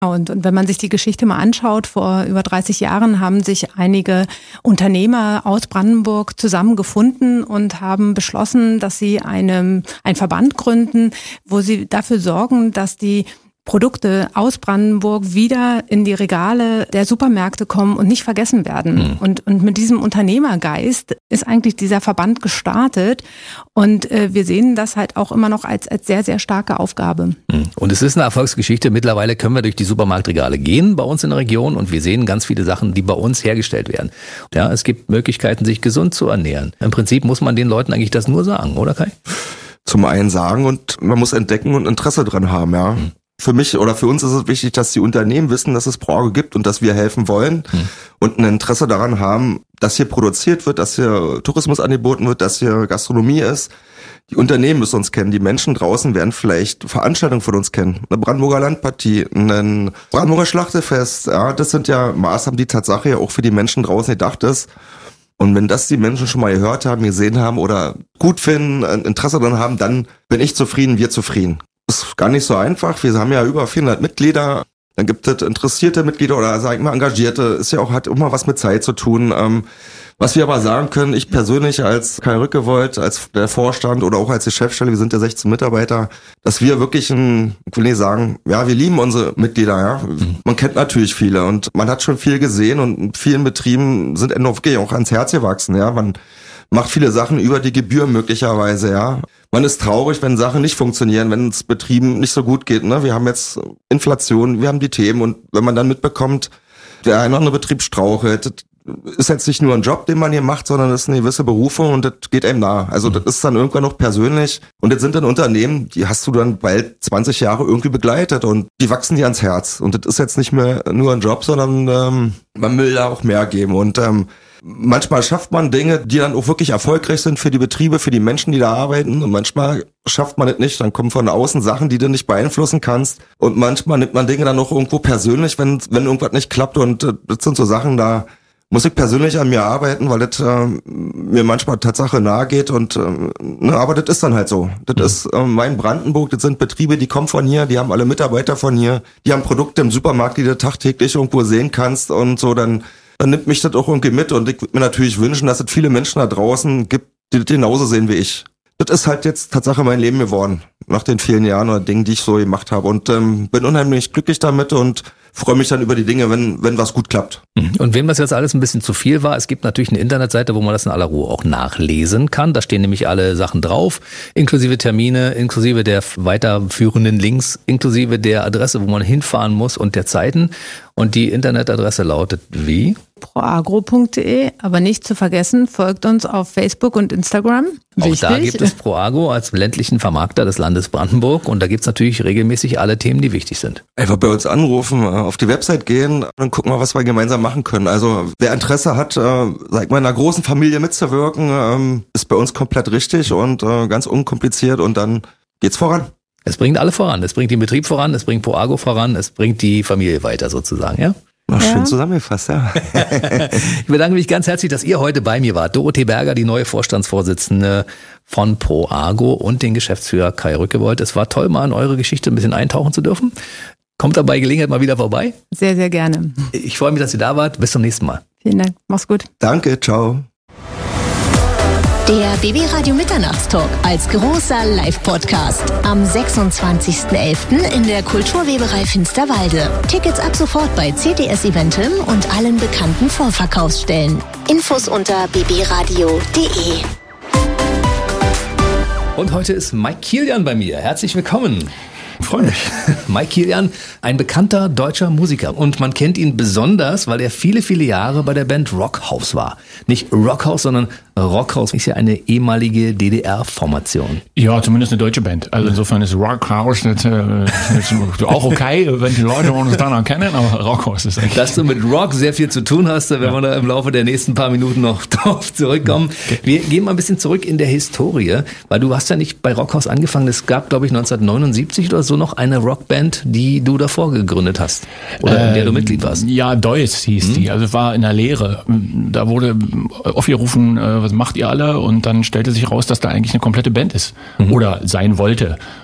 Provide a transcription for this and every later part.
Und wenn man sich die Geschichte mal anschaut, vor über 30 Jahren haben sich einige Unternehmer aus Brandenburg zusammengefunden und haben beschlossen, dass sie einen Verband gründen, wo sie dafür sorgen, dass die Produkte aus Brandenburg wieder in die Regale der Supermärkte kommen und nicht vergessen werden. Und mit diesem Unternehmergeist ist eigentlich dieser Verband gestartet. Und wir sehen das halt auch immer noch als sehr, sehr starke Aufgabe. Und es ist eine Erfolgsgeschichte. Mittlerweile können wir durch die Supermarktregale gehen bei uns in der Region und wir sehen ganz viele Sachen, die bei uns hergestellt werden. Ja, es gibt Möglichkeiten, sich gesund zu ernähren. Im Prinzip muss man den Leuten eigentlich das nur sagen, oder Kai? Zum einen sagen und man muss entdecken und Interesse dran haben, ja. Für mich oder für uns ist es wichtig, dass die Unternehmen wissen, dass es ProAgro gibt und dass wir helfen wollen und ein Interesse daran haben, dass hier produziert wird, dass hier Tourismus angeboten wird, dass hier Gastronomie ist. Die Unternehmen müssen uns kennen, die Menschen draußen werden vielleicht Veranstaltungen von uns kennen. Eine Brandenburger Landpartie, ein Brandenburger Schlachtefest, ja, das sind ja Maßnahmen, die Tatsache ja auch für die Menschen draußen gedacht ist. Und wenn das die Menschen schon mal gehört haben, gesehen haben oder gut finden, ein Interesse daran haben, dann bin ich zufrieden, wir zufrieden. Ist gar nicht so einfach. Wir haben ja über 400 Mitglieder. Dann gibt es interessierte Mitglieder oder sag ich mal Engagierte. Ist ja auch, hat immer was mit Zeit zu tun. Was wir aber sagen können, ich persönlich als Kai Rückewold, als der Vorstand oder auch als die Chefstelle, wir sind ja 16 Mitarbeiter, dass wir wirklich ich will nicht sagen, ja, wir lieben unsere Mitglieder, ja. Man kennt natürlich viele und man hat schon viel gesehen und in vielen Betrieben sind NVG auch ans Herz gewachsen, ja. Man macht viele Sachen über die Gebühr möglicherweise, ja. Man ist traurig, wenn Sachen nicht funktionieren, wenn es Betrieben nicht so gut geht, ne. Wir haben jetzt Inflation, wir haben die Themen und wenn man dann mitbekommt, der eine oder andere Betrieb strauchelt, ist jetzt nicht nur ein Job, den man hier macht, sondern es ist eine gewisse Berufung und das geht einem nah. Also das ist dann irgendwann noch persönlich und das sind dann Unternehmen, die hast du dann bald 20 Jahre irgendwie begleitet und die wachsen dir ans Herz und das ist jetzt nicht mehr nur ein Job, sondern man will da auch mehr geben und manchmal schafft man Dinge, die dann auch wirklich erfolgreich sind für die Betriebe, für die Menschen, die da arbeiten und manchmal schafft man es nicht. Dann kommen von außen Sachen, die du nicht beeinflussen kannst und manchmal nimmt man Dinge dann auch irgendwo persönlich, wenn irgendwas nicht klappt und das sind so Sachen, da muss ich persönlich an mir arbeiten, weil das mir manchmal Tatsache nahe geht und aber das ist dann halt so. Das ist mein Brandenburg, das sind Betriebe, die kommen von hier, die haben alle Mitarbeiter von hier, die haben Produkte im Supermarkt, die du tagtäglich irgendwo sehen kannst und so, dann nimmt mich das auch irgendwie mit und ich würde mir natürlich wünschen, dass es viele Menschen da draußen gibt, die das genauso sehen wie ich. Das ist halt jetzt Tatsache mein Leben geworden, nach den vielen Jahren oder Dingen, die ich so gemacht habe und bin unheimlich glücklich damit und freue mich dann über die Dinge, wenn was gut klappt. Und wem das jetzt alles ein bisschen zu viel war, es gibt natürlich eine Internetseite, wo man das in aller Ruhe auch nachlesen kann. Da stehen nämlich alle Sachen drauf, inklusive Termine, inklusive der weiterführenden Links, inklusive der Adresse, wo man hinfahren muss und der Zeiten. Und die Internetadresse lautet wie? proagro.de, aber nicht zu vergessen, folgt uns auf Facebook und Instagram. Wichtig. Auch da gibt es ProAgro als ländlichen Vermarkter des Landes Brandenburg und da gibt es natürlich regelmäßig alle Themen, die wichtig sind. Einfach bei uns anrufen, auf die Website gehen und gucken wir, was wir gemeinsam machen können. Also wer Interesse hat, sag mal, in einer großen Familie mitzuwirken, ist bei uns komplett richtig und ganz unkompliziert und dann geht's voran. Es bringt alle voran. Es bringt den Betrieb voran, es bringt ProAgro voran, es bringt die Familie weiter sozusagen, ja? Ach, schön zusammengefasst, ja. Ich bedanke mich ganz herzlich, dass ihr heute bei mir wart. Dorothee Berger, die neue Vorstandsvorsitzende von ProAgro und den Geschäftsführer Kai Rückewold. Es war toll, mal in eure Geschichte ein bisschen eintauchen zu dürfen. Kommt dabei Gelegenheit mal wieder vorbei. Sehr, sehr gerne. Ich freue mich, dass ihr da wart. Bis zum nächsten Mal. Vielen Dank. Mach's gut. Danke, ciao. Der BB Radio Mitternachtstalk als großer Live-Podcast am 26.11. in der Kulturweberei Finsterwalde. Tickets ab sofort bei CTS Eventim und allen bekannten Vorverkaufsstellen. Infos unter bbradio.de. Und heute ist Mike Kilian bei mir. Herzlich willkommen. Freue mich. Mike Kilian, ein bekannter deutscher Musiker. Und man kennt ihn besonders, weil er viele, viele Jahre bei der Band Rockhaus war. Nicht Rockhaus, sondern Rockhaus ist ja eine ehemalige DDR-Formation. Ja, zumindest eine deutsche Band. Also insofern ist Rockhaus auch okay, wenn die Leute uns dann erkennen, aber Rockhaus ist echt. Dass du mit Rock sehr viel zu tun hast, wenn wir da im Laufe der nächsten paar Minuten noch drauf zurückkommen. Okay. Wir gehen mal ein bisschen zurück in der Historie, weil du hast ja nicht bei Rockhaus angefangen. Es gab, glaube ich, 1979 oder so noch eine Rockband, die du davor gegründet hast oder in der du Mitglied warst. Ja, Deus hieß die. Also war in der Lehre. Da wurde aufgerufen, was macht ihr alle? Und dann stellte sich raus, dass da eigentlich eine komplette Band ist oder sein wollte.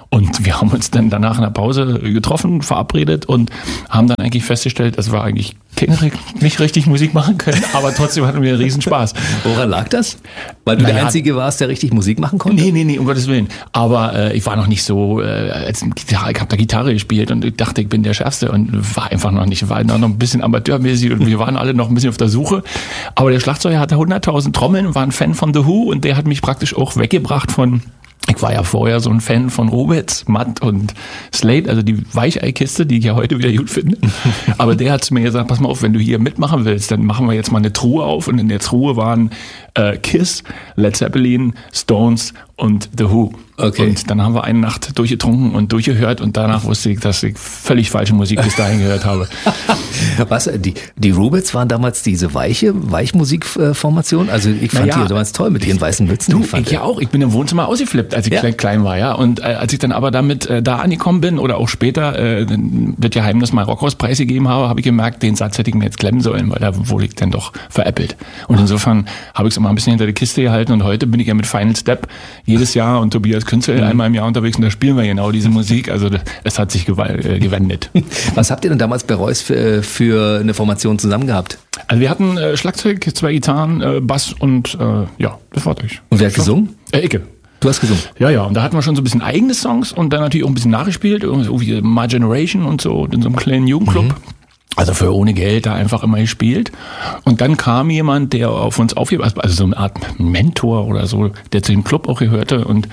Und wir haben uns dann danach in der Pause getroffen, verabredet und haben dann eigentlich festgestellt, dass wir eigentlich nicht richtig Musik machen können, aber trotzdem hatten wir einen Riesenspaß. Woran lag das? Weil du der Einzige warst, der richtig Musik machen konnte? Nee, um Gottes Willen. Aber ich war noch nicht so, ich habe da Gitarre gespielt und ich dachte, ich bin der Schärfste und war einfach noch nicht, war noch ein bisschen amateurmäßig und wir waren alle noch ein bisschen auf der Suche. Aber der Schlagzeuger hatte 100.000 Trommeln, war ein Fan von The Who und der hat mich praktisch auch weggebracht von... Ich war ja vorher so ein Fan von Rubens, Matt und Slade, also die Weicheikiste, die ich ja heute wieder gut finde. Aber der hat zu mir gesagt, pass mal auf, wenn du hier mitmachen willst, dann machen wir jetzt mal eine Truhe auf. Und in der Truhe waren Kiss, Led Zeppelin, Stones und The Who. Okay. Und dann haben wir eine Nacht durchgetrunken und durchgehört und danach wusste ich, dass ich völlig falsche Musik bis dahin gehört habe. Was? Die Rubens waren damals diese Weichmusikformation? Also ich fand die damals toll mit ihren weißen Mützen. Ich ja auch. Ich bin im Wohnzimmer ausgeflippt, als ich klein war, ja. Und als ich dann aber damit da angekommen bin oder auch später das Geheimnis mal Rockhauspreis gegeben habe ich gemerkt, den Satz hätte ich mir jetzt klemmen sollen, weil da wurde ich dann doch veräppelt. Und insofern habe ich es immer ein bisschen hinter die Kiste gehalten und heute bin ich ja mit Final Step jedes Jahr und Tobias Künzel einmal im Jahr unterwegs und da spielen wir genau diese Musik. Also es hat sich gewendet. Was habt ihr denn damals bei Reus für eine Formation zusammen gehabt? Also wir hatten Schlagzeug, 2 Gitarren, Bass und das war durch. Und wer hat gesungen? Icke. Du hast gesungen? Ja. Und da hatten wir schon so ein bisschen eigene Songs und dann natürlich auch ein bisschen nachgespielt, so wie My Generation und so in so einem kleinen Jugendclub. Also für ohne Geld da einfach immer gespielt. Und dann kam jemand, der auf uns aufgepasst, also so eine Art Mentor oder so, der zu dem Club auch gehörte und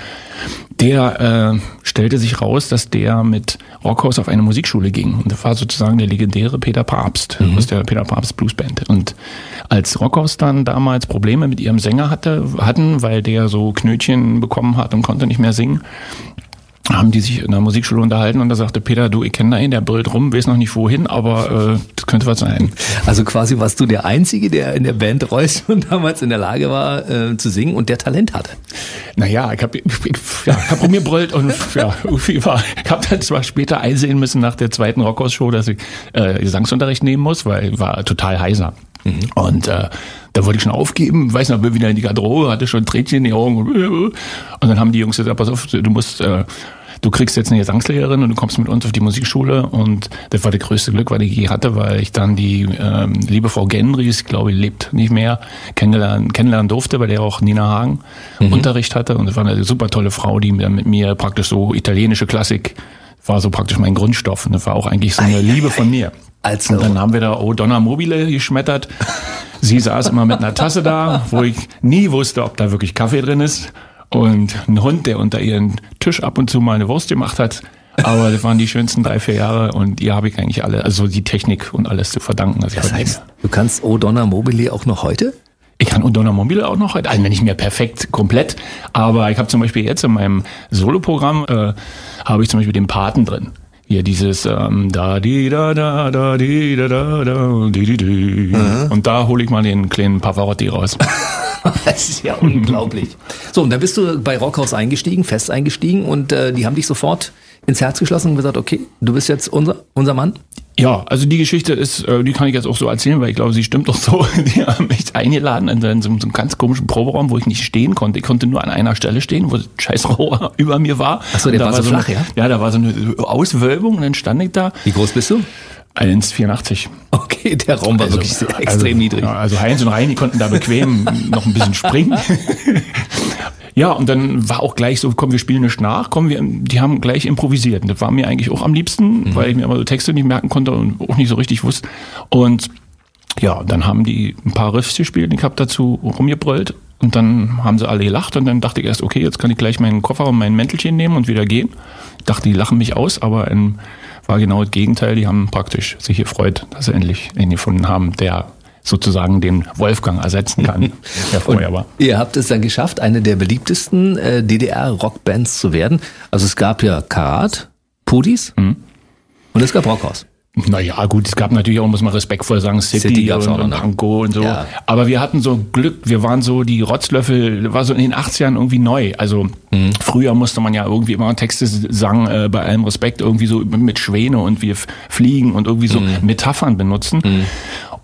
der stellte sich raus, dass der mit Rockhaus auf eine Musikschule ging. Und das war sozusagen der legendäre Peter Papst aus der Peter Papst Bluesband. Und als Rockhaus dann damals Probleme mit ihrem Sänger hatten, weil der so Knötchen bekommen hat und konnte nicht mehr singen, haben die sich in der Musikschule unterhalten und da sagte Peter, du, ich kenne da einen, der brüllt rum, weiß noch nicht wohin, aber das könnte was sein. Also quasi warst du der Einzige, der in der Band Reus schon damals in der Lage war zu singen und der Talent hatte. Naja, ich hab rumgebrüllt und ich habe dann zwar später einsehen müssen nach der zweiten Rockhaus-Show, dass ich Gesangsunterricht nehmen muss, weil ich war total heiser. Und da wollte ich schon aufgeben, weiß noch, bin wieder in die Garderobe, hatte schon Tränchen in die Augen und dann haben die Jungs gesagt, pass auf, du kriegst jetzt eine Gesangslehrerin und du kommst mit uns auf die Musikschule und das war das größte Glück, was ich je hatte, weil ich dann die liebe Frau Gendries, glaube ich, lebt nicht mehr, kennenlernen durfte, weil der auch Nina Hagen Unterricht hatte und das war eine super tolle Frau, die mit mir praktisch so italienische Klassik war so praktisch mein Grundstoff und das war auch eigentlich so eine Liebe von mir. Also. Und dann haben wir da O Donna Mobile geschmettert. Sie saß immer mit einer Tasse da, wo ich nie wusste, ob da wirklich Kaffee drin ist. Und ein Hund, der unter ihren Tisch ab und zu mal eine Wurst gemacht hat. Aber das waren die schönsten 3-4 Jahre und ihr habe ich eigentlich alle, also die Technik und alles zu verdanken. Das heißt, du kannst O Donna Mobile auch noch heute? Ich kann O Donna Mobile auch noch heute, also nicht mehr perfekt, komplett. Aber ich habe zum Beispiel jetzt in meinem Soloprogramm, habe ich zum Beispiel den Paten drin. Hier dieses da di da da da di da da da di di. Und da hole ich mal den kleinen Pavarotti raus. Das ist ja unglaublich. So, und dann bist du bei Rockhaus fest eingestiegen und die haben dich sofort ins Herz geschlossen und gesagt, okay, du bist jetzt unser Mann? Ja, also die Geschichte ist, die kann ich jetzt auch so erzählen, weil ich glaube, sie stimmt doch so. Die haben mich eingeladen in so einem ganz komischen Proberaum, wo ich nicht stehen konnte. Ich konnte nur an einer Stelle stehen, wo das scheiß Rohr über mir war. Achso, der war so flach, ja? Ja, da war so eine Auswölbung und dann stand ich da. Wie groß bist du? 1,84. Okay, der Raum war wirklich extrem niedrig. Ja, also Heinz und Reini konnten da bequem noch ein bisschen springen. Ja, und dann war auch gleich so, komm, wir spielen nicht nach, die haben gleich improvisiert. Und das war mir eigentlich auch am liebsten, weil ich mir aber so Texte nicht merken konnte und auch nicht so richtig wusste. Und ja, dann haben die ein paar Riffs gespielt, ich habe dazu rumgebrüllt und dann haben sie alle gelacht und dann dachte ich erst, okay, jetzt kann ich gleich meinen Koffer und mein Mäntelchen nehmen und wieder gehen. Ich dachte, die lachen mich aus, aber war genau das Gegenteil. Die haben praktisch sich gefreut, dass sie endlich einen gefunden haben, der sozusagen den Wolfgang ersetzen kann, der vorher war. Ihr habt es dann geschafft, eine der beliebtesten DDR-Rockbands zu werden. Also es gab ja Karat, Pudis und es gab Rockhaus. Naja, gut, es gab natürlich auch, muss man respektvoll sagen, City und Pankow und so. Ja. Aber wir hatten so Glück, wir waren so die Rotzlöffel, war so in den 80ern irgendwie neu. Also früher musste man ja irgendwie immer Texte sagen, bei allem Respekt, irgendwie so mit Schwäne und wir fliegen und irgendwie so Metaphern benutzen.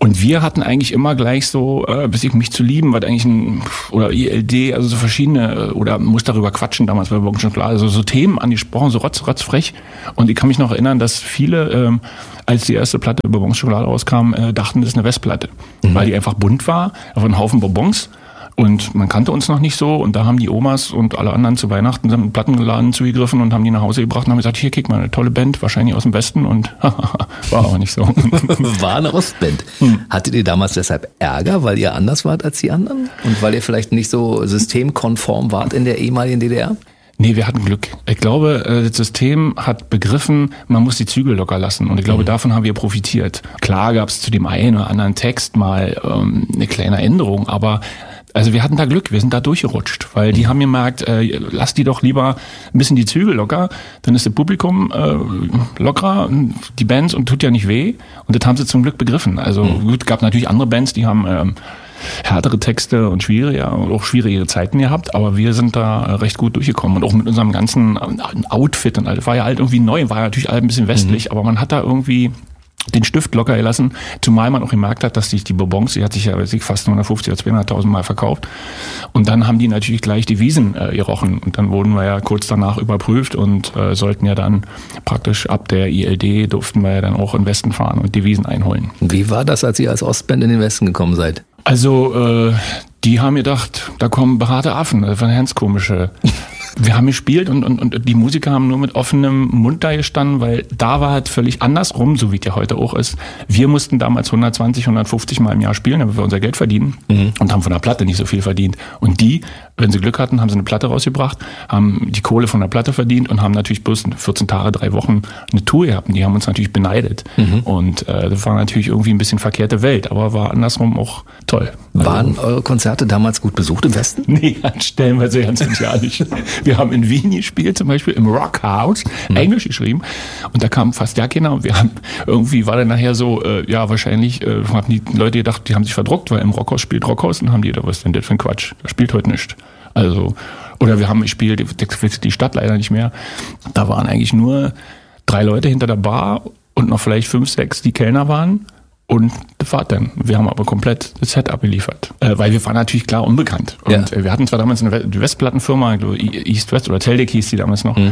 Und wir hatten eigentlich immer gleich so, bis ich mich zu lieben, was eigentlich oder ILD, also so verschiedene, oder muss darüber quatschen, damals bei Bonbons Schokolade, also so Themen angesprochen, so rotzfrech. Und ich kann mich noch erinnern, dass viele, als die erste Platte Bonbons Schokolade rauskam, dachten, das ist eine Westplatte. Weil die einfach bunt war, auf einen Haufen Bonbons. Und man kannte uns noch nicht so und da haben die Omas und alle anderen zu Weihnachten einen Plattenladen zugegriffen und haben die nach Hause gebracht und haben gesagt, hier, kick mal, eine tolle Band, wahrscheinlich aus dem Westen und war aber nicht so. War eine Ostband. Hattet ihr damals deshalb Ärger, weil ihr anders wart als die anderen? Und weil ihr vielleicht nicht so systemkonform wart in der ehemaligen DDR? Nee, wir hatten Glück. Ich glaube, das System hat begriffen, man muss die Zügel locker lassen. Und ich glaube, davon haben wir profitiert. Klar gab es zu dem einen oder anderen Text mal eine kleine Änderung, aber also wir hatten da Glück, wir sind da durchgerutscht, weil die haben gemerkt, lass die doch lieber ein bisschen die Zügel locker, dann ist das Publikum lockerer, die Bands und tut ja nicht weh. Und das haben sie zum Glück begriffen. Also gut, gab natürlich andere Bands, die haben härtere Texte und auch schwierigere Zeiten gehabt, aber wir sind da recht gut durchgekommen und auch mit unserem ganzen Outfit und alles war ja halt irgendwie neu, war ja natürlich halt ein bisschen westlich, aber man hat da irgendwie den Stift locker gelassen, zumal man auch gemerkt hat, dass sich die Bonbons, die hat sich ja fast 150 oder 200.000 Mal verkauft und dann haben die natürlich gleich Devisen gerochen und dann wurden wir ja kurz danach überprüft und sollten ja dann praktisch ab der ILD durften wir ja dann auch in den Westen fahren und Devisen einholen. Wie war das, als ihr als Ostband in den Westen gekommen seid? Also, die haben gedacht, da kommen behaarte Affen, das war eine ganz komische. Wir haben gespielt und die Musiker haben nur mit offenem Mund da gestanden, weil da war halt völlig andersrum, so wie es ja heute auch ist. Wir mussten damals 120, 150 Mal im Jahr spielen, damit wir unser Geld verdienen und haben von der Platte nicht so viel verdient. Und die, wenn sie Glück hatten, haben sie eine Platte rausgebracht, haben die Kohle von der Platte verdient und haben natürlich bloß 14 Tage, 3 Wochen eine Tour gehabt. Und die haben uns natürlich beneidet. Und das war natürlich irgendwie ein bisschen verkehrte Welt, aber war andersrum auch toll. Waren eure Konzerte damals gut besucht im Westen? Nee, stellenweise ganz und gar nicht. Wir haben in Wien gespielt, zum Beispiel im Rockhouse, Englisch geschrieben. Und da kam fast ja keiner. Und wir haben, irgendwie war dann nachher so, wahrscheinlich haben die Leute gedacht, die haben sich verdruckt, weil im Rockhaus spielt Rockhaus. Und haben die gedacht, was ist denn das für ein Quatsch? Da spielt heute nichts. Also, oder wir haben gespielt, die Stadt leider nicht mehr. Da waren eigentlich nur 3 Leute hinter der Bar und noch vielleicht 5, 6, die Kellner waren. Und das war dann. Wir haben aber komplett das Set abgeliefert. Weil wir waren natürlich klar unbekannt. Und wir hatten zwar damals eine Westplattenfirma, East West oder Teldec hieß die damals noch.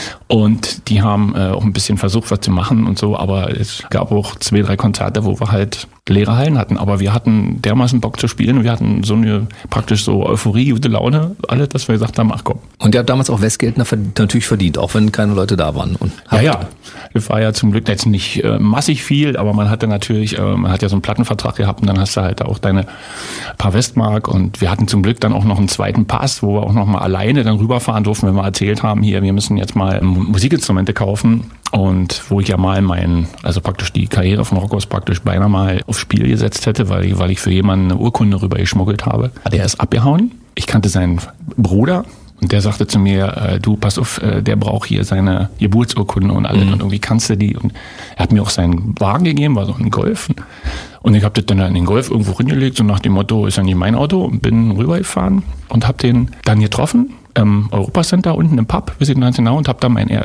Und die haben auch ein bisschen versucht, was zu machen und so. Aber es gab auch 2, 3 Konzerte, wo wir halt leere Hallen hatten. Aber wir hatten dermaßen Bock zu spielen. Und wir hatten so eine praktisch so Euphorie, gute Laune, alle, dass wir gesagt haben, ach komm. Und ihr habt damals auch Westgeld natürlich verdient, auch wenn keine Leute da waren. Und ja. Das war ja zum Glück jetzt nicht massig viel, aber man hatte natürlich, man hat ja so einen Plattenvertrag gehabt und dann hast du halt auch deine paar Westmark und wir hatten zum Glück dann auch noch einen zweiten Pass, wo wir auch noch mal alleine dann rüberfahren durften, wenn wir erzählt haben, hier, wir müssen jetzt mal Musikinstrumente kaufen und wo ich ja mal also praktisch die Karriere von Rockhaus praktisch beinahe mal aufs Spiel gesetzt hätte, weil ich für jemanden eine Urkunde rüber geschmuggelt habe. Der ist abgehauen. Ich kannte seinen Bruder. Und der sagte zu mir, du, pass auf, der braucht hier seine Geburtsurkunde und alles und irgendwie kannst du die. Und er hat mir auch seinen Wagen gegeben, war so ein Golf. Und ich habe das dann in den Golf irgendwo hingelegt, so nach dem Motto, ist ja nicht mein Auto. Und bin rübergefahren und habe den dann getroffen im Europacenter unten im Pub, weiß ich ganz genau, und habe da mein,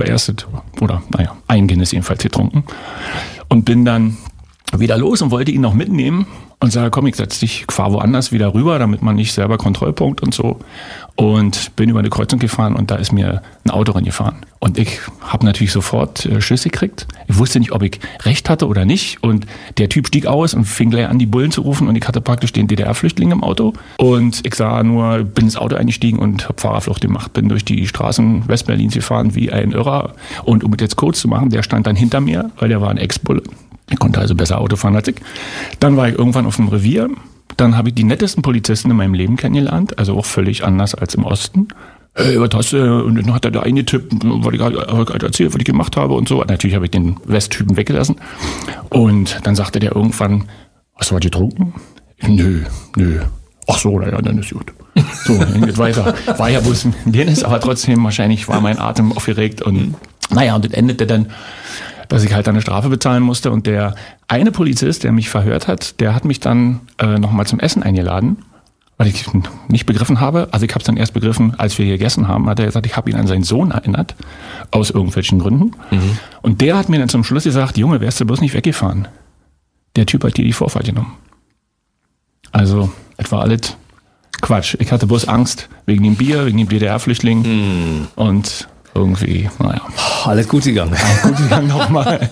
ein Guinness jedenfalls getrunken. Und bin dann wieder los und wollte ihn noch mitnehmen. Und sage, komm, ich setz dich, fahr woanders wieder rüber, damit man nicht selber Kontrollpunkt und so. Und bin über eine Kreuzung gefahren und da ist mir ein Auto rangefahren. Und ich habe natürlich sofort Schiss gekriegt. Ich wusste nicht, ob ich recht hatte oder nicht. Und der Typ stieg aus und fing gleich an, die Bullen zu rufen. Und ich hatte praktisch den DDR-Flüchtling im Auto. Und ich sah nur, bin ins Auto eingestiegen und habe Fahrerflucht gemacht. Bin durch die Straßen Westberlins gefahren wie ein Irrer. Und um es jetzt kurz zu machen, der stand dann hinter mir, weil der war ein Ex-Bulle. Er konnte also besser Auto fahren als ich. Dann war ich irgendwann auf dem Revier. Dann habe ich die nettesten Polizisten in meinem Leben kennengelernt. Also auch völlig anders als im Osten. Hey, was hast du? Und dann hat er da eingetippt, was ich halt erzählt, was ich gemacht habe und so. Natürlich habe ich den Westtypen weggelassen. Und dann sagte der irgendwann, hast du was getrunken? Nö. Ach so, naja, dann ist gut. So, dann geht weiter. War ja bloß ein Guinness, aber trotzdem wahrscheinlich war mein Atem aufgeregt. Und naja, und das endete dann, dass ich halt eine Strafe bezahlen musste. Und der eine Polizist, der mich verhört hat, der hat mich dann nochmal zum Essen eingeladen, weil ich nicht begriffen habe. Also ich habe es dann erst begriffen, als wir gegessen haben, hat er gesagt, ich habe ihn an seinen Sohn erinnert, aus irgendwelchen Gründen. Und der hat mir dann zum Schluss gesagt, Junge, wärst du bloß nicht weggefahren. der Typ hat dir die Vorfahrt genommen. Also, es war alles Quatsch. Ich hatte bloß Angst wegen dem Bier, wegen dem DDR-Flüchtlingen und irgendwie, naja. Alles gut gegangen. Alles gut gegangen nochmal.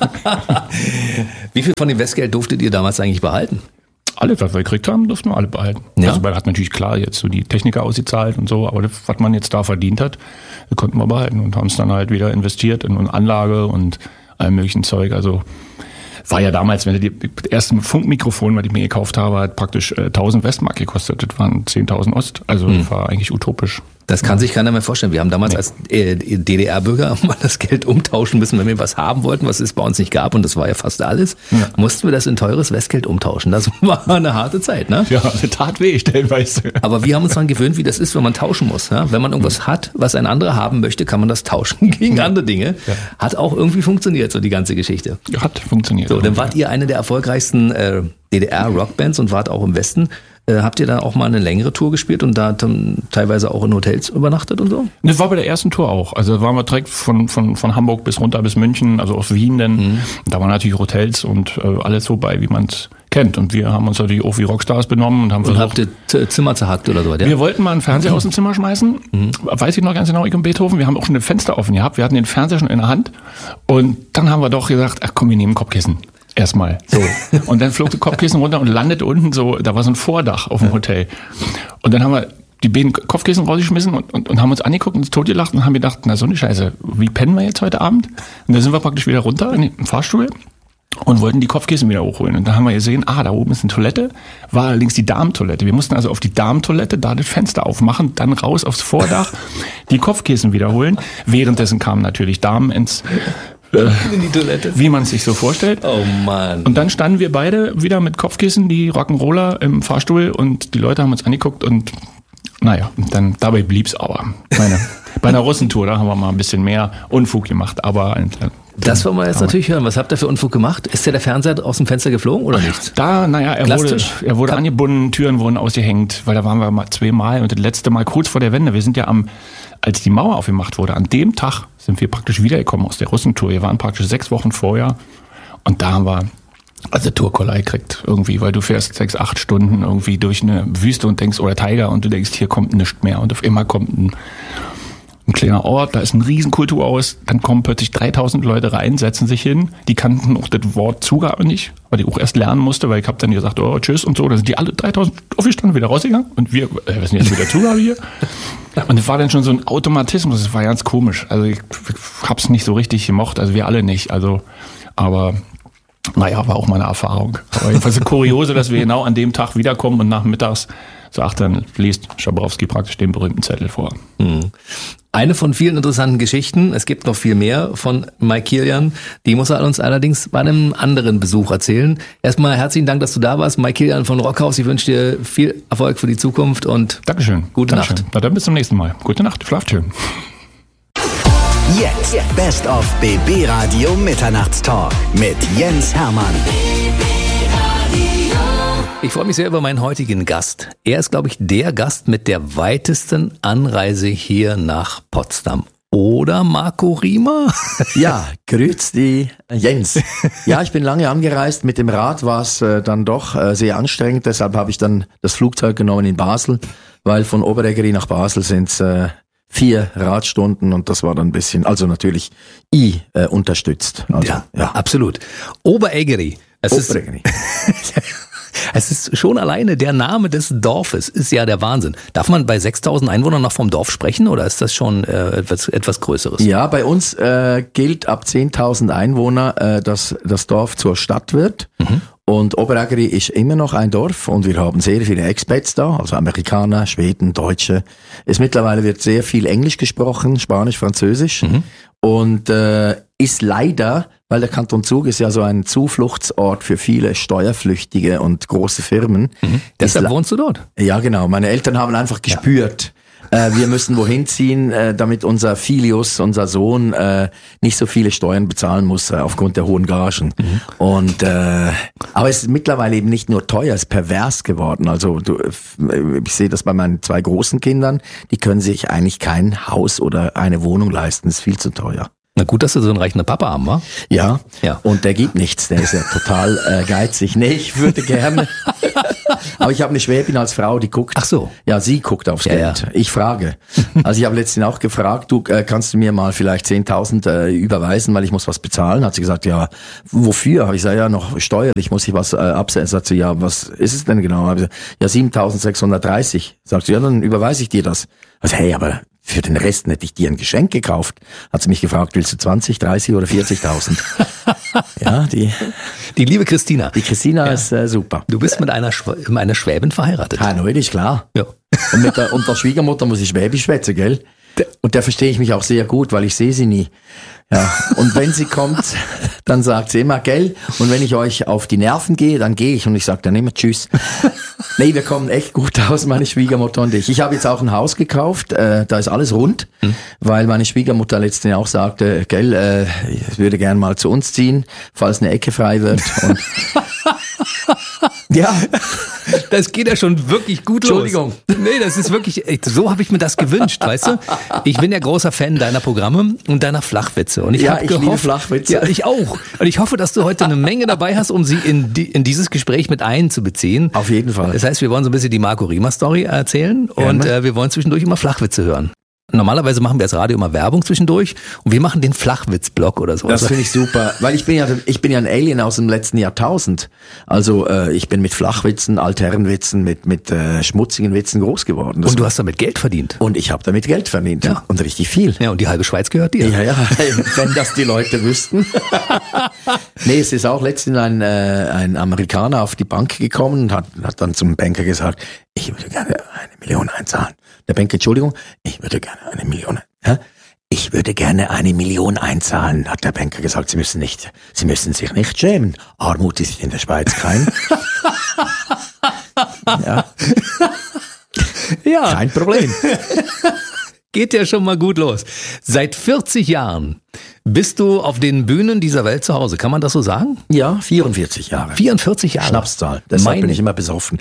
Wie viel von dem Westgeld durftet ihr damals eigentlich behalten? Alle, was wir gekriegt haben, durften wir alle behalten. Ja. Also, man hat natürlich klar jetzt so die Techniker ausgezahlt und so, aber das, was man jetzt da verdient hat, das konnten wir behalten und haben es dann halt wieder investiert in eine Anlage und allem möglichen Zeug. Also, war ja damals, wenn du das erste Funkmikrofon, was ich mir gekauft habe, hat praktisch 1000 Westmark gekostet. Das waren 10.000 Ost. Also, das war eigentlich utopisch. Das kann sich keiner mehr vorstellen. Wir haben damals als DDR-Bürger mal das Geld umtauschen müssen, wenn wir was haben wollten, was es bei uns nicht gab, und das war ja fast alles, mussten wir das in teures Westgeld umtauschen. Das war eine harte Zeit, ne? Ja, das tat weh, stellenweise. Aber wir haben uns dann gewöhnt, wie das ist, wenn man tauschen muss. Ja? Wenn man irgendwas hat, was ein anderer haben möchte, kann man das tauschen gegen andere Dinge. Ja. Hat auch irgendwie funktioniert, so die ganze Geschichte. Hat funktioniert. So, dann wart ihr eine der erfolgreichsten DDR-Rockbands und wart auch im Westen. Habt ihr da auch mal eine längere Tour gespielt und da teilweise auch in Hotels übernachtet und so? Das war bei der ersten Tour auch. Also da waren wir direkt von Hamburg bis runter bis München, also aus Wien dann. Da waren natürlich Hotels und alles so bei, wie man es kennt. Und wir haben uns natürlich auch wie Rockstars benommen und haben versucht... Und habt ihr Zimmer zerhackt oder so? Ja? Wir wollten mal einen Fernseher aus dem Zimmer schmeißen. Weiß ich noch ganz genau, ich und Beethoven. Wir haben auch schon ein Fenster offen gehabt. Wir hatten den Fernseher schon in der Hand. Und dann haben wir doch gesagt, ach komm, wir nehmen Kopfkissen. Erstmal. So. Und dann flog das Kopfkissen runter und landet unten so, da war so ein Vordach auf dem Hotel. Und dann haben wir die beiden Kopfkissen rausgeschmissen und haben uns angeguckt und uns totgelacht und haben gedacht, na so eine Scheiße, wie pennen wir jetzt heute Abend? Und dann sind wir praktisch wieder runter in den Fahrstuhl und wollten die Kopfkissen wieder hochholen. Und dann haben wir gesehen, da oben ist eine Toilette, war allerdings die Damentoilette. Wir mussten also auf die Damentoilette da das Fenster aufmachen, dann raus aufs Vordach, die Kopfkissen wiederholen. Währenddessen kamen natürlich Damen in die Toilette. Wie man es sich so vorstellt. Oh Mann. Und dann standen wir beide wieder mit Kopfkissen, die Rock'n'Roller im Fahrstuhl, und die Leute haben uns angeguckt und naja, dann dabei blieb's aber. Bei einer Russentour, da haben wir mal ein bisschen mehr Unfug gemacht, aber... Das wollen wir jetzt natürlich hören. Was habt ihr für Unfug gemacht? Ist der Fernseher aus dem Fenster geflogen oder nicht? Er wurde angebunden, Türen wurden ausgehängt, weil da waren wir mal 2 Mal und das letzte Mal kurz vor der Wende. Wir sind ja als die Mauer aufgemacht wurde, an dem Tag sind wir praktisch wiedergekommen aus der Russentour. Wir waren praktisch 6 Wochen vorher und da haben wir also Tourkollei gekriegt irgendwie, weil du fährst 6, 8 Stunden irgendwie durch eine Wüste und denkst, oder Tiger, und du denkst, hier kommt nichts mehr, und auf einmal kommt ein kleiner Ort, da ist ein riesen Kulturhaus, dann kommen plötzlich 3000 Leute rein, setzen sich hin, die kannten auch das Wort Zugabe nicht, weil ich auch erst lernen musste, weil ich habe dann gesagt, oh, tschüss und so, da sind die alle 3000 aufgestanden, wieder rausgegangen und wir sind jetzt wieder Zugabe hier. Und es war dann schon so ein Automatismus, es war ganz komisch, also ich hab's nicht so richtig gemocht, also wir alle nicht, also, aber naja, war auch mal eine Erfahrung. Aber jedenfalls kuriose, dass wir genau an dem Tag wiederkommen und nachmittags sagt, dann liest Schabrowski praktisch den berühmten Zettel vor. Eine von vielen interessanten Geschichten, es gibt noch viel mehr von Mike Kilian, die muss er uns allerdings bei einem anderen Besuch erzählen. Erstmal herzlichen Dank, dass du da warst, Mike Kilian von Rockhaus. Ich wünsche dir viel Erfolg für die Zukunft und Dankeschön. Gute Nacht. Na dann bis zum nächsten Mal. Gute Nacht, schlaft schön. Jetzt Best of BB Radio Mitternachtstalk mit Jens Hermann. Ich freue mich sehr über meinen heutigen Gast. Er ist, glaube ich, der Gast mit der weitesten Anreise hier nach Potsdam. Oder Marco Riemer? Ja, grüß die Jens. Ja, ich bin lange angereist. Mit dem Rad war es dann doch sehr anstrengend. Deshalb habe ich dann das Flugzeug genommen in Basel, weil von Oberägeri nach Basel sind es 4 Radstunden und das war dann ein bisschen, also natürlich unterstützt. Also, ja, absolut. Oberägeri. Oberägeri. Es ist schon alleine der Name des Dorfes, ist ja der Wahnsinn. Darf man bei 6.000 Einwohnern noch vom Dorf sprechen oder ist das schon etwas Größeres? Ja, bei uns gilt ab 10.000 Einwohner, dass das Dorf zur Stadt wird. Und Oberägeri ist immer noch ein Dorf und wir haben sehr viele Expats da, also Amerikaner, Schweden, Deutsche. Mittlerweile wird sehr viel Englisch gesprochen, Spanisch, Französisch. Und ist leider, weil der Kanton Zug ist ja so ein Zufluchtsort für viele Steuerflüchtige und große Firmen. Deshalb wohnst du dort? Ja, genau. Meine Eltern haben einfach gespürt, wir müssen wohin ziehen, damit unser Filius, unser Sohn, nicht so viele Steuern bezahlen muss aufgrund der hohen Gagen. Und aber es ist mittlerweile eben nicht nur teuer, es ist pervers geworden. Also ich sehe das bei meinen 2 großen Kindern, die können sich eigentlich kein Haus oder eine Wohnung leisten, ist viel zu teuer. Na gut, dass du so einen reichen Papa haben, wa? Ja, Ja. und der gibt nichts, der ist ja total geizig. Nee, ich würde gerne. Aber ich habe eine Schwäbin als Frau, die guckt. Ach so. Ja, sie guckt aufs Ja, Geld. ja. Ich frage. Also ich habe letztens auch gefragt, du kannst du mir mal vielleicht 10.000 überweisen, weil ich muss was bezahlen. Hat sie gesagt, ja, wofür? Habe ich gesagt, ja, noch steuerlich muss ich was absetzen. Sagt sie, ja, was ist es denn genau? Habe ich gesagt, ja, 7.630. Sagt sie, ja, dann überweise ich dir das. Also, hey, aber für den Rest hätte ich dir ein Geschenk gekauft. Hat sie mich gefragt, willst du 20, 30 oder 40.000? Ja, die Die liebe Christina. Christina ist super. Du bist mit einer Schwäbin verheiratet. Ja, neulich, klar. Ja. Und mit der Schwiegermutter muss ich Schwäbisch schwätzen, gell? Und der verstehe ich mich auch sehr gut, weil ich sehe sie nie. Ja. Und wenn sie kommt, dann sagt sie immer, gell? Und wenn ich euch auf die Nerven gehe, dann gehe ich und ich sage dann immer Tschüss. Nee, wir kommen echt gut aus, meine Schwiegermutter und ich. Ich habe jetzt auch ein Haus gekauft, da ist alles rund, weil meine Schwiegermutter letztens auch sagte, gell, ich würde gern mal zu uns ziehen, falls eine Ecke frei wird. Und ja. Das geht ja schon wirklich gut Entschuldigung. los. Nee, das ist wirklich, so habe ich mir das gewünscht, weißt du? Ich bin ja großer Fan deiner Programme und deiner Flachwitze. Und ich Ja, hab ich gehofft, liebe Flachwitze. Ja, ich auch. Und ich hoffe, dass du heute eine Menge dabei hast, um sie in dieses Gespräch mit einzubeziehen. Auf jeden Fall. Das heißt, wir wollen so ein bisschen die Marco Riemer Story erzählen und wir wollen zwischendurch immer Flachwitze hören. Normalerweise machen wir als Radio immer Werbung zwischendurch und wir machen den Flachwitz-Blog oder so. Das finde ich super, weil ich bin ja ein Alien aus dem letzten Jahrtausend. Also ich bin mit Flachwitzen, Altherrenwitzen, mit schmutzigen Witzen groß geworden. Und du hast damit Geld verdient. Und ich habe damit Geld verdient. Ja. Und richtig viel. Ja, und die halbe Schweiz gehört dir. Ja, wenn das die Leute wüssten. Nee, es ist auch letztens ein Amerikaner auf die Bank gekommen und hat dann zum Banker gesagt, ich würde gerne 1 Million einzahlen. Der Banker, Entschuldigung, ich würde gerne 1 Million. Ja? Ich würde gerne 1 Million einzahlen, hat der Banker gesagt. Sie müssen sich nicht schämen. Armut ist in der Schweiz kein. Ja. Ja. Kein Problem. Geht ja schon mal gut los. Seit 40 Jahren bist du auf den Bühnen dieser Welt zu Hause. Kann man das so sagen? Ja, 44 Jahre. 44 Jahre. Schnapszahl. Deshalb bin ich immer besoffen.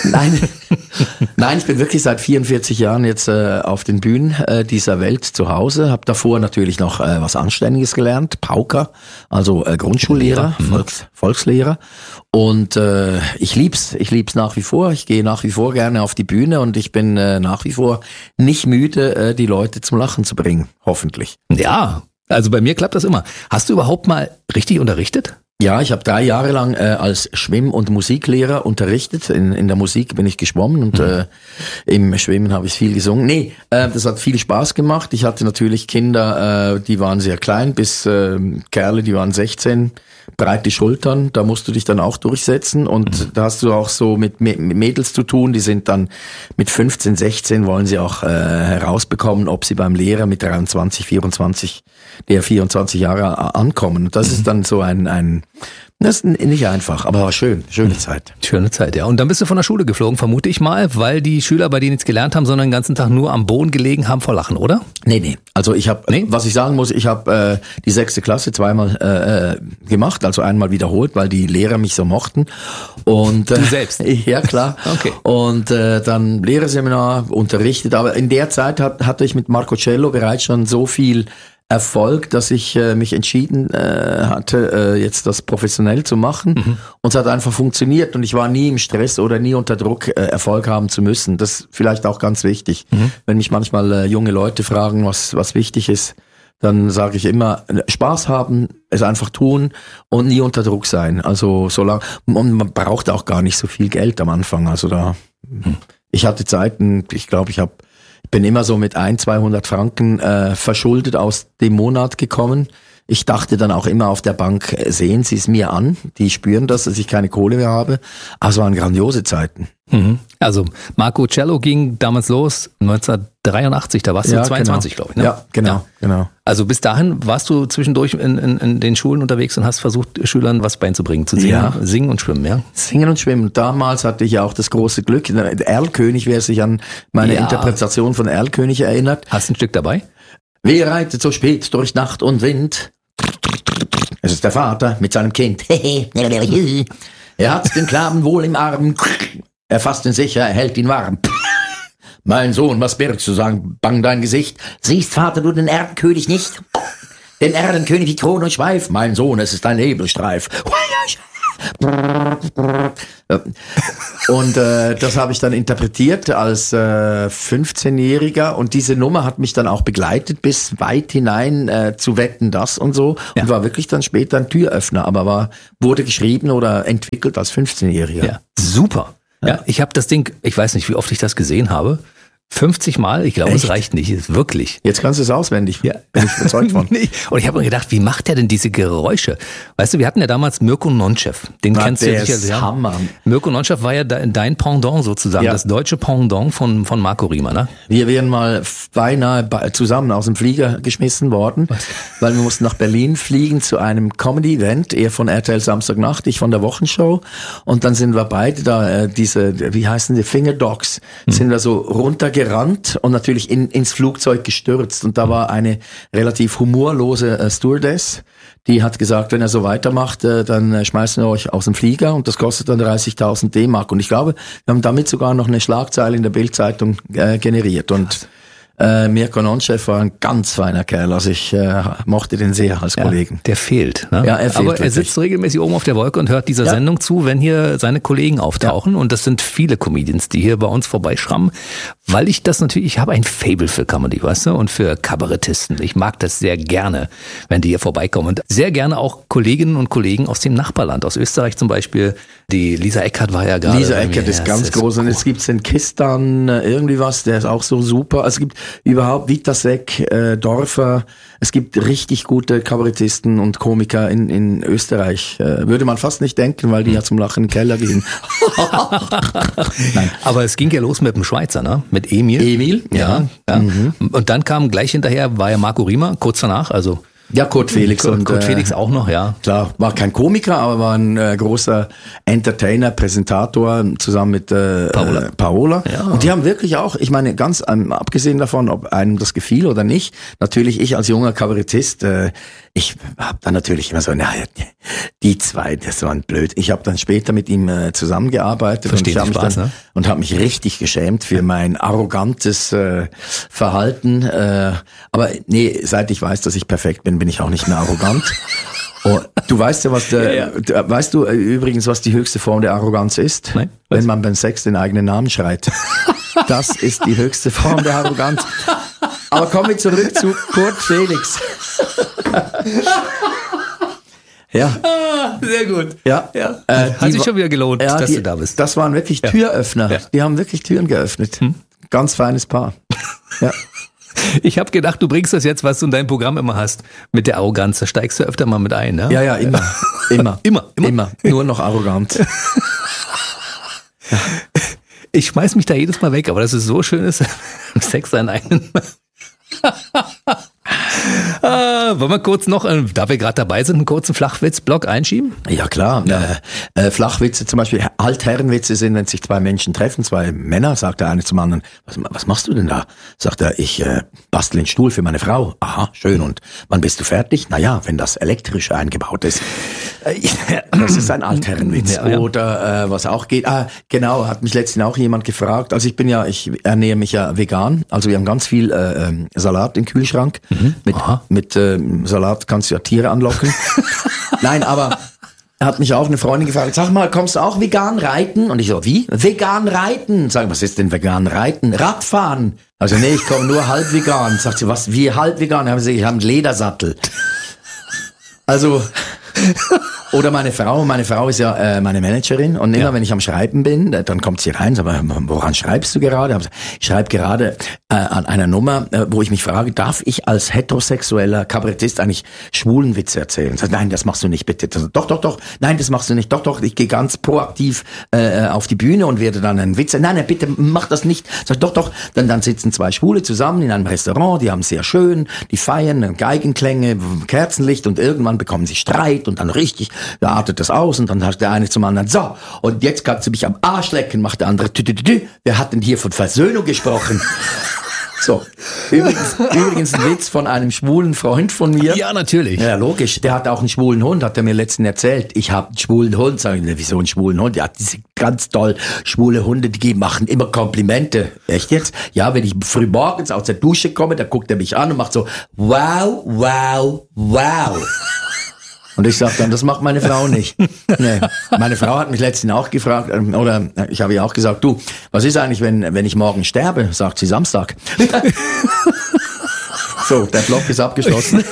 Nein, ich bin wirklich seit 44 Jahren jetzt auf den Bühnen dieser Welt zu Hause. Habe davor natürlich noch was Anständiges gelernt, Pauker, also Grundschullehrer, Volkslehrer. Und ich lieb's nach wie vor. Ich gehe nach wie vor gerne auf die Bühne und ich bin nach wie vor nicht müde, die Leute zum Lachen zu bringen. Hoffentlich. Ja, also bei mir klappt das immer. Hast du überhaupt mal richtig unterrichtet? Ja, ich habe 3 Jahre lang als Schwimm- und Musiklehrer unterrichtet. In der Musik bin ich geschwommen und im Schwimmen habe ich viel gesungen. Nee, das hat viel Spaß gemacht. Ich hatte natürlich Kinder, die waren sehr klein, bis Kerle, die waren 16, breite Schultern. Da musst du dich dann auch durchsetzen und da hast du auch so mit Mädels zu tun. Die sind dann mit 15, 16 wollen sie auch herausbekommen, ob sie beim Lehrer mit 23, 24, der 24 Jahre ankommen. Und das ist dann so das ist nicht einfach, aber war schön, schöne Zeit. Schöne Zeit, ja. Und dann bist du von der Schule geflogen, vermute ich mal, weil die Schüler bei dir nichts gelernt haben, sondern den ganzen Tag nur am Boden gelegen haben vor Lachen, oder? Nee. Also was ich sagen muss, ich habe die 6. Klasse zweimal gemacht, also einmal wiederholt, weil die Lehrer mich so mochten. Und du selbst? Ja, klar. Okay. Und dann Lehrerseminar unterrichtet, aber in der Zeit hatte ich mit Marco Cello bereits schon so viel Erfolg, dass ich mich entschieden hatte, jetzt das professionell zu machen. Und es hat einfach funktioniert und ich war nie im Stress oder nie unter Druck, Erfolg haben zu müssen. Das ist vielleicht auch ganz wichtig. Wenn mich manchmal junge Leute fragen, was wichtig ist, dann sage ich immer, Spaß haben, es einfach tun und nie unter Druck sein. Also solange, und man braucht auch gar nicht so viel Geld am Anfang. Also ich hatte Zeiten, ich glaube, ich bin immer so mit 100-200 Franken verschuldet aus dem Monat gekommen. Ich dachte dann auch immer auf der Bank, sehen Sie es mir an, die spüren das, dass ich keine Kohle mehr habe. Aber es waren grandiose Zeiten. Also Marco Cello ging damals los, 1983, da warst du 22, glaube ich. Ne? Ja, genau. Also bis dahin warst du zwischendurch in den Schulen unterwegs und hast versucht, Schülern was beizubringen, zu singen, singen und schwimmen, ja? Singen und schwimmen. Damals hatte ich ja auch das große Glück, Erlkönig, wer sich an meine Interpretation von Erlkönig erinnert. Hast du ein Stück dabei? Wer reitet so spät durch Nacht und Wind? Es ist der Vater mit seinem Kind. Er hat den Knaben wohl im Arm. Er fasst ihn sicher, er hält ihn warm. Mein Sohn, was birgst du, sagen, bang dein Gesicht? Siehst, Vater, du den Erdenkönig nicht? den Erdenkönig die Krone schweif, mein Sohn, es ist ein Nebelstreif. Und das habe ich dann interpretiert als 15-Jähriger und diese Nummer hat mich dann auch begleitet bis weit hinein zu Wetten, das und so und war wirklich dann später ein Türöffner, aber wurde geschrieben oder entwickelt als 15-Jähriger. Ja, super. Ja, ich habe das Ding, ich weiß nicht, wie oft ich das gesehen habe. 50 Mal, ich glaube, es reicht nicht, ist wirklich. Jetzt kannst du es auswendig, bin ich überzeugt von. Und ich habe mir gedacht, wie macht der denn diese Geräusche? Weißt du, wir hatten ja damals Mirko Nonchev, den kennst du ja sicher sehr. Hammer. Mirko Nonchev war ja dein Pendant sozusagen, das deutsche Pendant von Marco Riemer, ne? Wir wären mal beinahe zusammen aus dem Flieger geschmissen worden, weil wir mussten nach Berlin fliegen zu einem Comedy-Event, er von RTL Samstagnacht, ich von der Wochenshow und dann sind wir beide da, wie heißen die, Fingerdogs, sind wir so runtergerannt und natürlich ins Flugzeug gestürzt. Und da war eine relativ humorlose Stewardess, die hat gesagt, wenn er so weitermacht, dann schmeißen wir euch aus dem Flieger und das kostet dann 30.000 D-Mark. Und ich glaube, wir haben damit sogar noch eine Schlagzeile in der Bild-Zeitung generiert. Und Mirko Nonchev war ein ganz feiner Kerl, also ich mochte den sehr als Kollegen. Der fehlt, ne? Ja, er fehlt aber wirklich. er sitzt regelmäßig oben auf der Wolke und hört dieser Sendung zu, wenn hier seine Kollegen auftauchen und das sind viele Comedians, die hier bei uns vorbeischrammen, weil ich habe ein Faible für Comedy, weißt du, und für Kabarettisten. Ich mag das sehr gerne, wenn die hier vorbeikommen und sehr gerne auch Kolleginnen und Kollegen aus dem Nachbarland, aus Österreich zum Beispiel. Die Lisa Eckert war ja gerade. Lisa Eckert ist ganz groß und jetzt gibt's in Kistan irgendwie was, der ist auch so super. Es gibt überhaupt Witasek, Dorfer, es gibt richtig gute Kabarettisten und Komiker in Österreich. Würde man fast nicht denken, weil die ja zum Lachen in den Keller gehen. Nein. Aber es ging ja los mit dem Schweizer, ne? Mit Emil. Emil, ja. Mhm. Und dann kam gleich hinterher, war ja Marco Riemer, kurz danach, also ja, Kurt Felix. Kurt Felix auch noch, ja. Klar, war kein Komiker, aber war ein großer Entertainer, Präsentator, zusammen mit Paola. Ja. Und die haben wirklich auch, ich meine, ganz abgesehen davon, ob einem das gefiel oder nicht, natürlich ich als junger Kabarettist, ich habe dann natürlich immer so, naja, die zwei, das waren blöd. Ich habe dann später mit ihm zusammengearbeitet und habe mich richtig geschämt für mein arrogantes Verhalten. Aber nee, seit ich weiß, dass ich perfekt bin ich auch nicht mehr arrogant. Oh, du weißt ja, weißt du übrigens, was die höchste Form der Arroganz ist? Nein. Wenn man beim Sex den eigenen Namen schreit. Das ist die höchste Form der Arroganz. Aber kommen wir zurück zu Kurt Felix. Ja. Sehr gut. Ja. Hat sich schon wieder gelohnt, dass du da bist. Das waren wirklich Türöffner. Ja. Die haben wirklich Türen geöffnet. Ganz feines Paar. Ja. Ich habe gedacht, du bringst das jetzt, was du in deinem Programm immer hast, mit der Arroganz. Da steigst du öfter mal mit ein, ne? Ja, immer. Immer. Nur noch arrogant. Ich schmeiß mich da jedes Mal weg, aber das ist so schön, ist Sex seinen eigenen. Wollen wir kurz noch, da wir gerade dabei sind, einen kurzen Flachwitz-Block einschieben? Ja, klar. Ja. Flachwitze, zum Beispiel Altherrenwitze sind, wenn sich zwei Menschen treffen, zwei Männer, sagt der eine zum anderen, was machst du denn da? Sagt er, ich bastel den Stuhl für meine Frau. Aha, schön. Und wann bist du fertig? Naja, wenn das elektrisch eingebaut ist. Das ist ein Altherrenwitz. Ja. Oder was auch geht. Genau, hat mich letztens auch jemand gefragt. Also ich ernähre mich ja vegan. Also wir haben ganz viel Salat im Kühlschrank. Mit Salat kannst du ja Tiere anlocken. Nein, aber hat mich auch eine Freundin gefragt, sag mal, kommst du auch vegan reiten? Und ich so, wie? Vegan reiten? Sag, was ist denn vegan reiten? Radfahren. Also nee, ich komme nur halb vegan. Sagt sie, was, wie halb vegan? Ich habe einen Ledersattel. Also... Oder meine Frau ist ja meine Managerin und immer wenn ich am Schreiben bin, dann kommt sie rein, sagt, woran schreibst du gerade? Ich schreibe gerade an einer Nummer, wo ich mich frage, darf ich als heterosexueller Kabarettist eigentlich schwulen Witze erzählen? Sagt, nein, das machst du nicht, bitte. Doch, nein, das machst du nicht. Doch, ich gehe ganz proaktiv auf die Bühne und werde dann einen Witz. Nein, bitte mach das nicht. Sagt, doch. Dann sitzen zwei Schwule zusammen in einem Restaurant, die haben sehr schön, die feiern, Geigenklänge, Kerzenlicht und irgendwann bekommen sie Streit und dann richtig, da artet das aus und dann sagt der eine zum anderen, so, und jetzt kannst du mich am Arsch lecken, macht der andere, wir hatten hier von Versöhnung gesprochen. So, übrigens ein Witz von einem schwulen Freund von mir. Ja, natürlich. Ja, logisch. Der hat auch einen schwulen Hund, hat er mir letztens erzählt. Ich habe einen schwulen Hund. Sag ich, wieso einen schwulen Hund? Ja, die sind ganz toll. Schwule Hunde, die machen immer Komplimente. Echt jetzt? Ja, wenn ich früh morgens aus der Dusche komme, dann guckt er mich an und macht so, wow, wow, wow. Und ich sag dann, das macht meine Frau nicht. Nee. Meine Frau hat mich letztens auch gefragt, oder ich habe ihr auch gesagt, du, was ist eigentlich, wenn ich morgen sterbe? Sagt sie, Samstag. So, der Block ist abgeschlossen.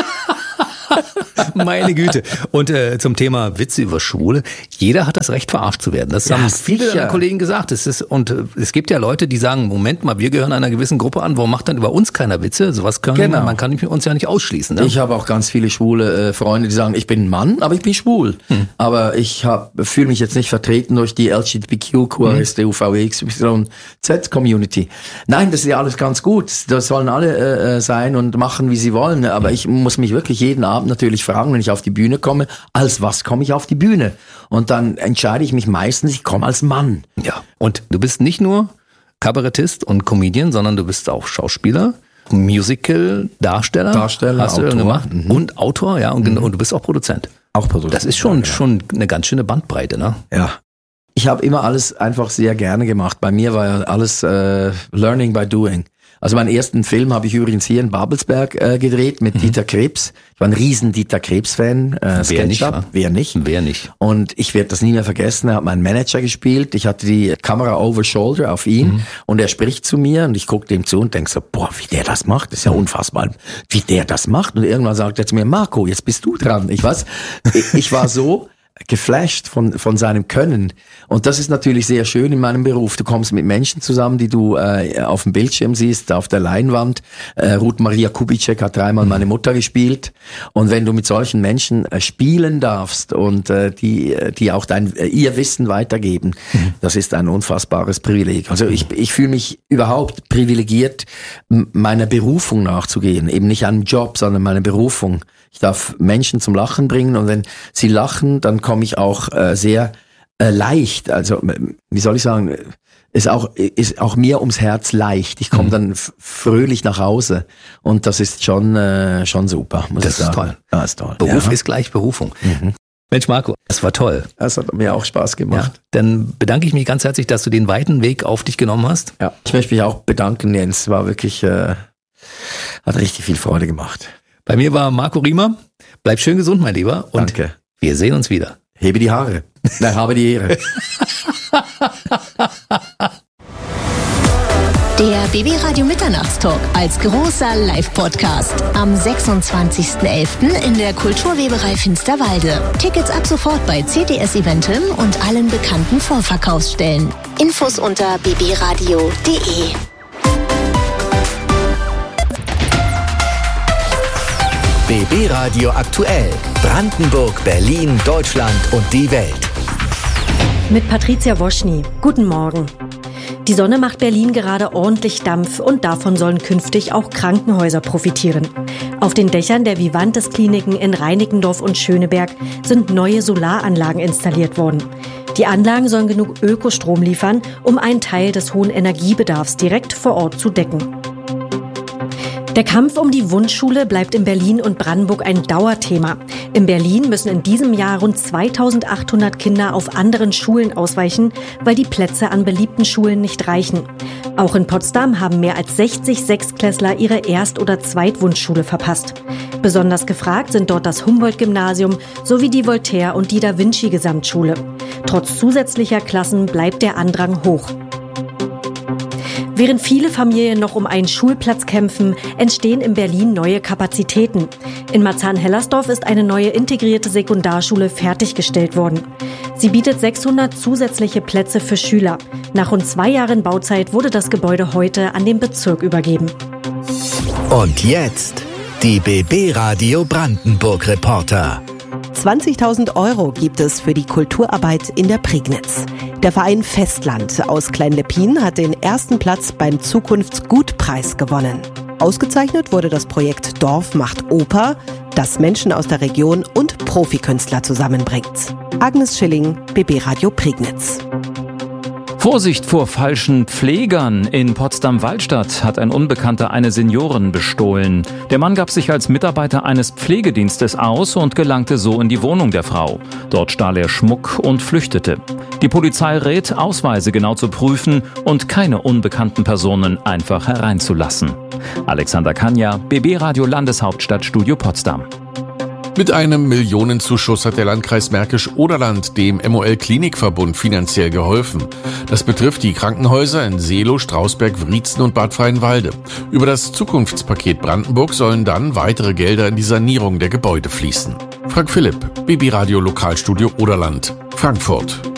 Meine Güte. Und zum Thema Witze über Schwule. Jeder hat das Recht, verarscht zu werden. Das haben viele deiner Kollegen gesagt. Es gibt ja Leute, die sagen, Moment mal, wir gehören einer gewissen Gruppe an. Warum macht dann über uns keiner Witze? Sowas können man kann uns ja nicht ausschließen. Ne? Ich habe auch ganz viele schwule Freunde, die sagen, ich bin ein Mann, aber ich bin schwul. Aber ich fühle mich jetzt nicht vertreten durch die LGBTQ, QRST, Z Community. Nein, das ist ja alles ganz gut. Das sollen alle sein und machen, wie sie wollen. Aber ich muss mich wirklich jeden Abend natürlich fragen, wenn ich auf die Bühne komme, als was komme ich auf die Bühne? Und dann entscheide ich mich meistens, ich komme als Mann. Ja, und du bist nicht nur Kabarettist und Comedian, sondern du bist auch Schauspieler, Musical-Darsteller. Hast du Autor. Gemacht. Und Autor, ja, und du bist auch Produzent. Auch Produzent. Das ist schon eine ganz schöne Bandbreite, ne? Ja. Ich habe immer alles einfach sehr gerne gemacht. Bei mir war ja alles Learning by Doing. Also meinen ersten Film habe ich übrigens hier in Babelsberg gedreht mit Dieter Krebs. Ich war ein riesen Dieter Krebs-Fan. Wer nicht? Wer nicht? Und ich werde das nie mehr vergessen. Er hat meinen Manager gespielt. Ich hatte die Kamera over shoulder auf ihn und er spricht zu mir und ich gucke dem zu und denke so, boah, wie der das macht, das ist ja unfassbar, wie der das macht. Und irgendwann sagt er zu mir, Marco, jetzt bist du dran. Ich war so geflasht von seinem Können. Und das ist natürlich sehr schön in meinem Beruf. Du kommst mit Menschen zusammen, die du auf dem Bildschirm siehst, auf der Leinwand. Ruth Maria Kubitschek hat 3-mal meine Mutter gespielt. Und wenn du mit solchen Menschen spielen darfst und die auch ihr Wissen weitergeben, das ist ein unfassbares Privileg. Also ich fühle mich überhaupt privilegiert, meiner Berufung nachzugehen. Eben nicht einem Job, sondern meiner Berufung. Ich darf Menschen zum Lachen bringen und wenn sie lachen, dann komme ich auch sehr leicht, also wie soll ich sagen, ist auch mir ums Herz leicht. Ich komme dann fröhlich nach Hause und das ist schon super, muss ich sagen. Ist toll. Ja, ist toll. Beruf ist gleich Berufung. Mensch Marco, das war toll. Das hat mir auch Spaß gemacht. Ja, dann bedanke ich mich ganz herzlich, dass du den weiten Weg auf dich genommen hast. Ja, ich möchte mich auch bedanken, Jens. War wirklich, hat richtig viel Freude gemacht. Bei mir war Marco Riemer. Bleib schön gesund, mein Lieber. Und danke. Wir sehen uns wieder. Hebe die Haare. Nein, habe die Ehre. Der BB Radio Mitternachtstalk als großer Live-Podcast am 26.11. in der Kulturweberei Finsterwalde. Tickets ab sofort bei CTS Eventim und allen bekannten Vorverkaufsstellen. Infos unter bbradio.de. BB Radio aktuell. Brandenburg, Berlin, Deutschland und die Welt. Mit Patricia Woschny. Guten Morgen. Die Sonne macht Berlin gerade ordentlich Dampf und davon sollen künftig auch Krankenhäuser profitieren. Auf den Dächern der Vivantes-Kliniken in Reinickendorf und Schöneberg sind neue Solaranlagen installiert worden. Die Anlagen sollen genug Ökostrom liefern, um einen Teil des hohen Energiebedarfs direkt vor Ort zu decken. Der Kampf um die Wunschschule bleibt in Berlin und Brandenburg ein Dauerthema. In Berlin müssen in diesem Jahr rund 2800 Kinder auf anderen Schulen ausweichen, weil die Plätze an beliebten Schulen nicht reichen. Auch in Potsdam haben mehr als 60 Sechstklässler ihre Erst- oder Zweitwunschschule verpasst. Besonders gefragt sind dort das Humboldt-Gymnasium sowie die Voltaire- und die Da-Vinci-Gesamtschule. Trotz zusätzlicher Klassen bleibt der Andrang hoch. Während viele Familien noch um einen Schulplatz kämpfen, entstehen in Berlin neue Kapazitäten. In Marzahn-Hellersdorf ist eine neue integrierte Sekundarschule fertiggestellt worden. Sie bietet 600 zusätzliche Plätze für Schüler. Nach rund 2 Jahren Bauzeit wurde das Gebäude heute an den Bezirk übergeben. Und jetzt die BB Radio Brandenburg Reporter. 20.000 € gibt es für die Kulturarbeit in der Prignitz. Der Verein Festland aus Klein-Leppin hat den ersten Platz beim Zukunftsgutpreis gewonnen. Ausgezeichnet wurde das Projekt Dorf macht Oper, das Menschen aus der Region und Profikünstler zusammenbringt. Agnes Schilling, BB Radio Prignitz. Vorsicht vor falschen Pflegern. In Potsdam-Waldstadt hat ein Unbekannter eine Seniorin bestohlen. Der Mann gab sich als Mitarbeiter eines Pflegedienstes aus und gelangte so in die Wohnung der Frau. Dort stahl er Schmuck und flüchtete. Die Polizei rät, Ausweise genau zu prüfen und keine unbekannten Personen einfach hereinzulassen. Alexander Kanja, BB Radio Landeshauptstadtstudio Potsdam. Mit einem Millionenzuschuss hat der Landkreis Märkisch-Oderland dem MOL-Klinikverbund finanziell geholfen. Das betrifft die Krankenhäuser in Seelow, Strausberg, Wriezen und Bad Freienwalde. Über das Zukunftspaket Brandenburg sollen dann weitere Gelder in die Sanierung der Gebäude fließen. Frank Philipp, BB Radio Lokalstudio Oderland, Frankfurt.